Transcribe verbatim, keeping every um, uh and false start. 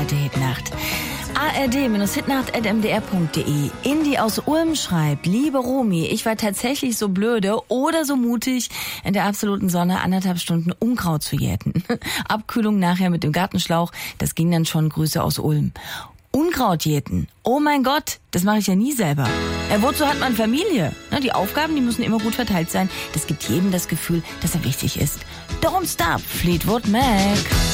heute Hitnacht. A R D Hitnacht at m d r punkt d e. Indy aus Ulm schreibt: Liebe Romy, ich war tatsächlich so blöde oder so mutig, in der absoluten Sonne anderthalb Stunden Unkraut zu jäten. Abkühlung nachher mit dem Gartenschlauch, das ging dann schon. Grüße aus Ulm. Unkraut jäten. Oh mein Gott, das mache ich ja nie selber. Ja, wozu hat man Familie? Na, die Aufgaben, die müssen immer gut verteilt sein. Das gibt jedem das Gefühl, dass er wichtig ist. Don't Stop, Fleetwood Mac.